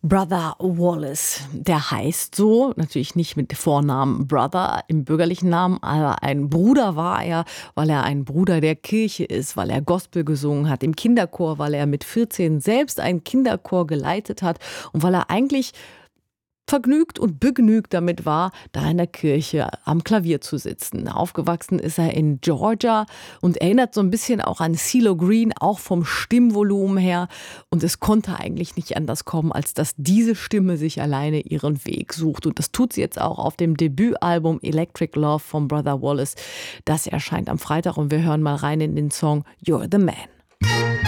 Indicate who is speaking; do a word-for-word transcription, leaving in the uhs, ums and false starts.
Speaker 1: Brother Wallace, der heißt so, natürlich nicht mit Vornamen Brother im bürgerlichen Namen, aber ein Bruder war er, weil er ein Bruder der Kirche ist, weil er Gospel gesungen hat im Kinderchor, weil er mit vierzehn selbst einen Kinderchor geleitet hat und weil er eigentlich vergnügt und begnügt damit war, da in der Kirche am Klavier zu sitzen. Aufgewachsen ist er in Georgia und erinnert so ein bisschen auch an CeeLo Green, auch vom Stimmvolumen her. Und es konnte eigentlich nicht anders kommen, als dass diese Stimme sich alleine ihren Weg sucht. Und das tut sie jetzt auch auf dem Debütalbum Electric Love von Brother Wallace. Das erscheint am Freitag und wir hören mal rein in den Song You're the Man.